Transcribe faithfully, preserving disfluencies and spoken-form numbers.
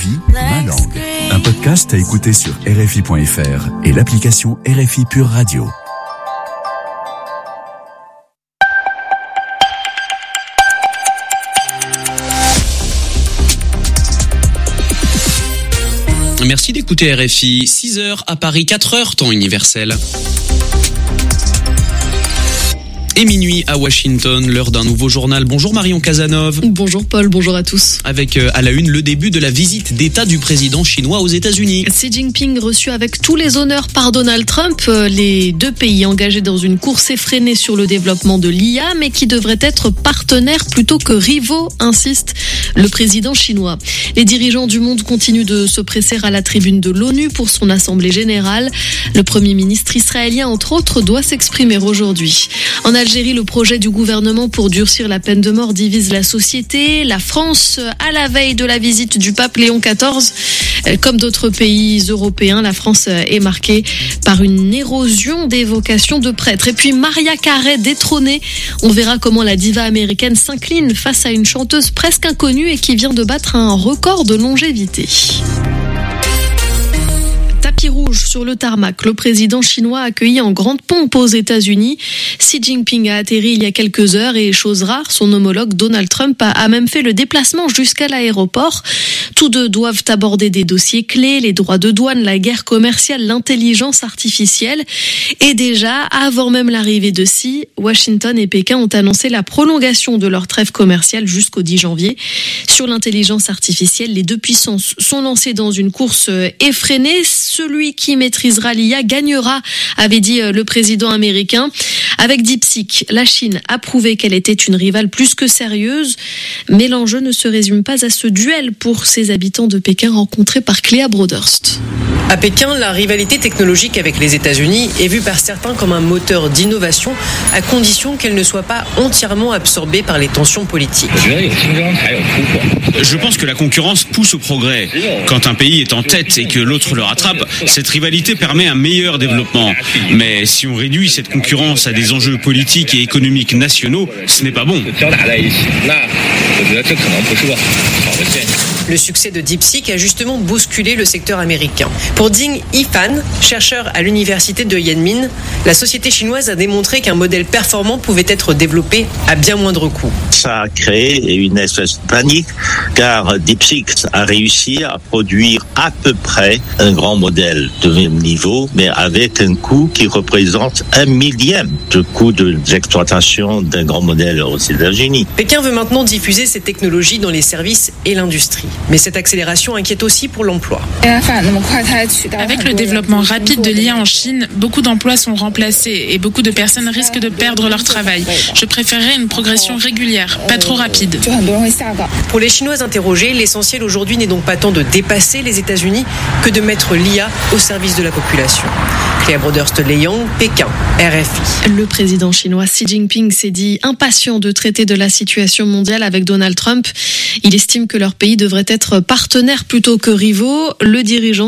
Ma langue, un podcast à écouter sur R F I point F R et l'application R F I Pure Radio. Merci d'écouter R F I. six heures à Paris, quatre heures temps universel. Et minuit à Washington, l'heure d'un nouveau journal. Bonjour Marion Casanov. Bonjour Paul, bonjour à tous. Avec euh, à la une le début de la visite d'État du président chinois aux États-Unis. Xi Jinping reçu avec tous les honneurs par Donald Trump. Les deux pays engagés dans une course effrénée sur le développement de l'I A, mais qui devraient être partenaires plutôt que rivaux, insiste le président chinois. Les dirigeants du monde continuent de se presser à la tribune de l'ONU pour son assemblée générale. Le premier ministre israélien, entre autres, doit s'exprimer aujourd'hui. En Algérie, le projet du gouvernement pour durcir la peine de mort divise la société. La France, à la veille de la visite du pape Léon quatorze, comme d'autres pays européens, la France est marquée par une érosion des vocations de prêtres. Et puis Mariah Carey détrônée. On verra comment la diva américaine s'incline face à une chanteuse presque inconnue et qui vient de battre un record de longévité. Tapis rouge sur le tarmac. Le président chinois accueilli en grande pompe aux États-Unis. Xi Jinping a atterri il y a quelques heures et, chose rare, son homologue Donald Trump a, a même fait le déplacement jusqu'à l'aéroport. Tous deux doivent aborder des dossiers clés, les droits de douane, la guerre commerciale, l'intelligence artificielle. Et déjà, avant même l'arrivée de Xi, Washington et Pékin ont annoncé la prolongation de leur trêve commerciale jusqu'au dix janvier. Sur l'intelligence artificielle, les deux puissances sont lancées dans une course effrénée. Celui qui maîtrisera l'I A gagnera, avait dit le président américain. Avec DeepSeek, la Chine a prouvé qu'elle était une rivale plus que sérieuse. Mais l'enjeu ne se résume pas à ce duel pour ces habitants de Pékin rencontrés par Cléa Broderst. À Pékin, la rivalité technologique avec les États-Unis est vue par certains comme un moteur d'innovation, à condition qu'elle ne soit pas entièrement absorbée par les tensions politiques. Je pense que la concurrence pousse au progrès. Quand un pays est en tête et que l'autre le rattrape, cette rivalité permet un meilleur développement. Mais si on réduit cette concurrence à des enjeux politiques et économiques nationaux, ce n'est pas bon. Le succès de DeepSeek a justement bousculé le secteur américain. Pour Ding Yifan, chercheur à l'université de Yanmin, la société chinoise a démontré qu'un modèle performant pouvait être développé à bien moindre coût. Ça a créé une espèce de panique, car DeepSeek a réussi à produire à peu près un grand modèle de même niveau, mais avec un coût qui représente un millième du coût de l'exploitation d'un grand modèle aux États-Unis. Pékin veut maintenant diffuser ces technologies dans les services et l'industrie. Mais cette accélération inquiète aussi pour l'emploi. Avec le développement rapide de l'I A en Chine, beaucoup d'emplois sont remplacés et beaucoup de personnes risquent de perdre leur travail. Je préférerais une progression régulière, pas trop rapide. Pour les Chinois interrogés, l'essentiel aujourd'hui n'est donc pas tant de dépasser les États-Unis que de mettre l'I A au service de la population. Cléa Broderst-Leyang, Pékin, R F I. Le président chinois Xi Jinping s'est dit impatient de traiter de la situation mondiale avec Donald Trump. Il estime que leur pays devrait être partenaires plutôt que rivaux. Le dirigeant